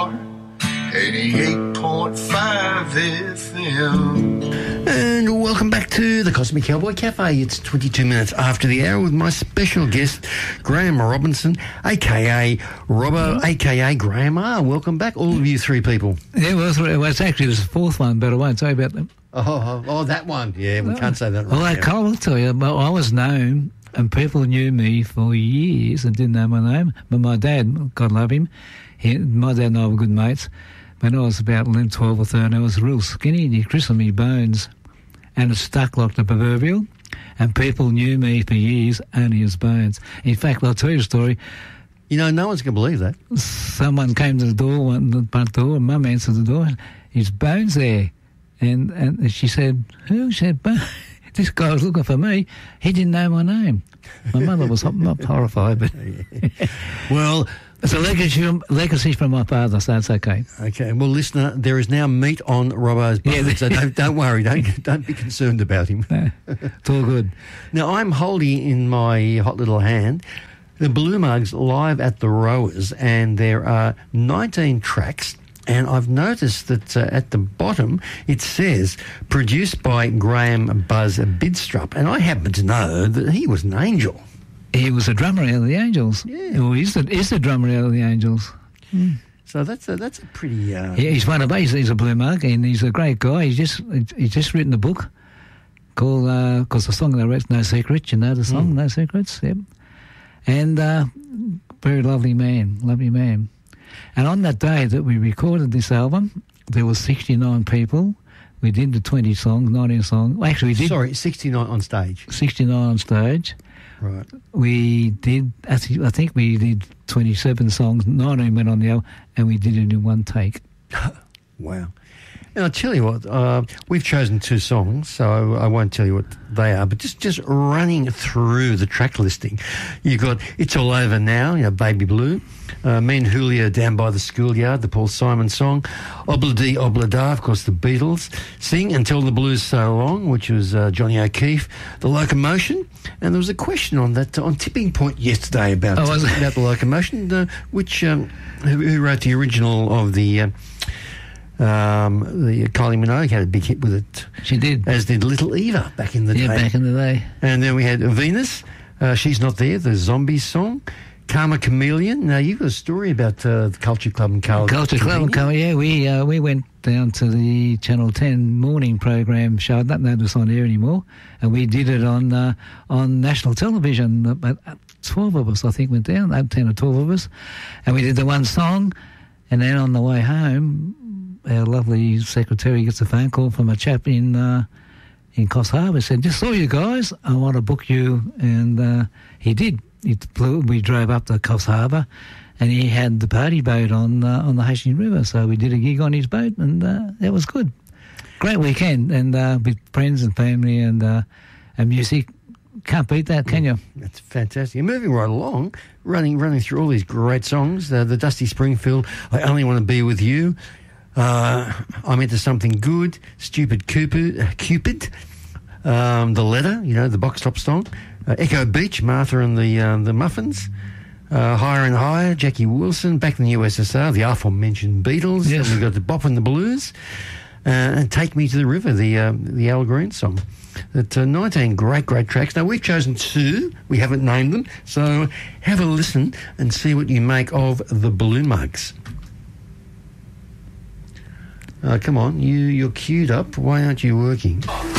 heart. 88.5 FM. And welcome back to the Cosmic Cowboy Cafe. It's 22 minutes after the hour with my special guest, Graham Robinson, a.k.a. Robbo, a.k.a. Graham R. Welcome back, all of you three people. Yeah, well, it's actually the fourth one, but I won't say about them. Oh, that one. Yeah, we can't say that right. Well, I will tell you, I was known, and people knew me for years and didn't know my name. But my dad, God love him, my dad and I were good mates. When I was about 12 or 13, I was real skinny, and he christened me Bones, and it stuck like the proverbial, and people knew me for years only as Bones. In fact, I'll tell you a story. You know, no one's going to believe that. Someone came to the door, the front door, and Mum answered the door, "Is Bones there?" And she said, "Who?" She said, "Bones." This guy was looking for me. He didn't know my name. My mother was not horrified, but well, it's a legacy from my father, so it's okay. Okay. Well, listener, there is now meat on Robbo's bone, so don't worry. Don't be concerned about him. It's all good. Now, I'm holding in my hot little hand the Blue Mugs live at the Rowers, and there are 19 tracks. And I've noticed that at the bottom it says produced by Graham Buzz Bidstrup, and I happen to know that he was an Angel. He was a drummer out of the Angels. Yeah. Well, he's the drummer out of the Angels. Mm. So that's a pretty. He's one of us. He's a Blue Mug, and he's a great guy. He's just written a book called because the song they wrote, No Secrets. You know the song, No Secrets. Yep. And very lovely man. And on that day that we recorded this album, there were 69 people. We did the 20 songs, 19 songs. Well, actually, we did. Sorry, 69 on stage. 69 on stage. Right. We did, I think we did 27 songs, 19 went on the album, and we did it in one take. Wow. And I'll tell you what, we've chosen two songs, so I won't tell you what they are, but just running through the track listing, you've got It's All Over Now, Baby Blue, Me and Julio Down by the Schoolyard, the Paul Simon song, Obla Dee Obla Da, of course, the Beatles, Sing Until the Blues So Long, which was Johnny O'Keefe, The Locomotion, and there was a question on that on Tipping Point yesterday about the Locomotion, who wrote the original of the Kylie Minogue had a big hit with it. She did. As did Little Eva back in the day. Yeah, back in the day. And then we had Venus, She's Not There, the Zombies song. Karma Chameleon. Now, you've got a story about the Culture Club and Carl. Culture Club and Carl, yeah. We went down to the Channel 10 morning program show. I don't know if it's on air anymore. And we did it on national television. About 12 of us, I think, went down, 10 or 12 of us. And we did the one song. And then on the way home, our lovely secretary gets a phone call from a chap in Coffs Harbour. Said, "Just saw you guys. I want to book you." And he did. We drove up to Coffs Harbour, and he had the party boat on the Hastings River. So we did a gig on his boat, and that was good. Great weekend, and with friends and family and music. Can't beat that, can you? That's fantastic. You're moving right along, running through all these great songs. The Dusty Springfield, I Only Want to Be With You. I'm Into Something Good, Stupid Cupid, The Letter, the box top song, Echo Beach, Martha and the Muffins, Higher and Higher, Jackie Wilson, Back in the USSR, the aforementioned Beatles, yes. And we've got the Bop and the Blues, and Take Me to the River, the Al Green song. 19 great tracks. Now, we've chosen two. We haven't named them, so have a listen and see what you make of the Blue Mugs. Come on, you're queued up. Why aren't you working?